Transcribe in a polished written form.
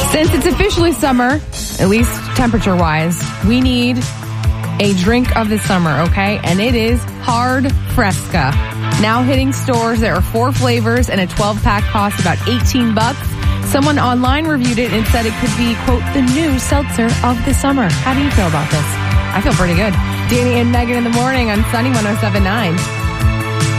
Since it's officially summer, at least temperature-wise, we need a drink of the summer, okay? And it is Hard Fresca. Now hitting stores, there are 4 flavors, and a 12-pack costs about $18. Someone online reviewed it and said it could be, quote, the new seltzer of the summer. How do you feel about this? I feel pretty good. Danny and Megan in the morning on Sunny 107.9.